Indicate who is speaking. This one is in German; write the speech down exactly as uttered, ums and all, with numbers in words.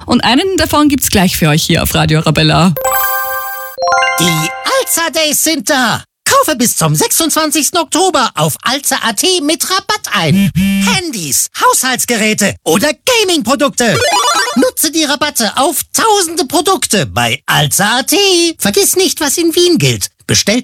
Speaker 1: Und einen davon gibt's gleich für euch hier auf Radio Arabella.
Speaker 2: Die Alza Days sind da. Kaufe bis zum sechsundzwanzigsten Oktober auf alza punkt at mit Rabatt ein. Handys, Haushaltsgeräte oder Gaming-Produkte. Nutze die Rabatte auf tausende Produkte bei alza punkt at. Vergiss nicht, was in Wien gilt. Bestellt